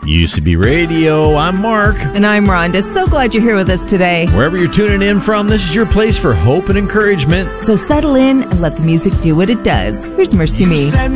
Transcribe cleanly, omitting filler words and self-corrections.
UCB Radio, I'm Mark. And I'm Rhonda. So glad you're here with us today. Wherever you're tuning in from, this is your place for hope and encouragement. So settle in and let the music do what it does. Here's Mercy Me.